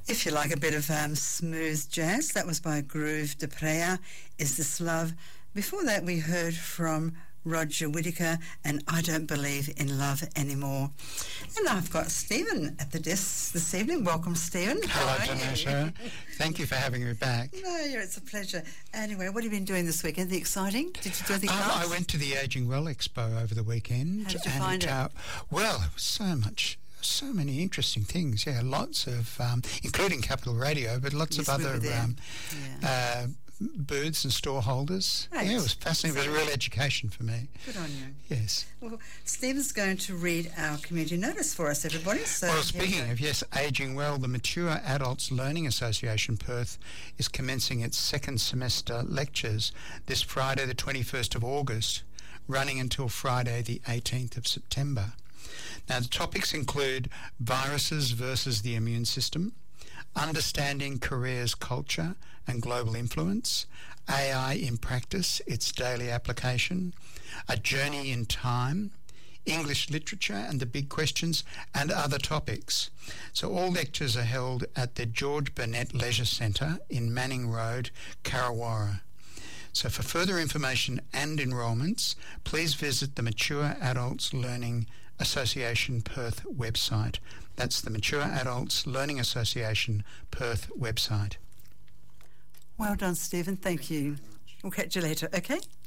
If you like a bit of smooth jazz, that was by Groove de Praia, Is This Love? Before that, we heard from Roger Whittaker and I Don't Believe in Love Anymore. And I've got Stephen at the desk this evening. Welcome, Stephen. Hello, Tanisha. Thank you for having me back. No, it's a pleasure. Anyway, what have you been doing this weekend? Anything exciting? Did you do anything else? I went to the Ageing Well Expo over the weekend. How did you find it? Well, it was so many interesting things. Yeah, lots of, including Capital Radio, but lots of other booths and store holders. Right. Yeah, it was fascinating. It was a real education for me. Good on you. Yes. Well, Stephen's going to read our community notice for us, everybody. So well, speaking of, Ageing Well, the Mature Adults Learning Association Perth is commencing its second semester lectures this Friday, the 21st of August, running until Friday, the 18th of September. Now, the topics include viruses versus the immune system, understanding careers, culture and global influence, AI in practice, its daily application, a journey in time, English literature and the big questions, and other topics. So all lectures are held at the George Burnett Leisure Centre in Manning Road, Karrawara. So for further information and enrolments, please visit the Mature Adults Learning Association Perth website. That's the Mature Adults Learning Association Perth website. Well done, Stephen. Thank you. We'll catch you later, okay?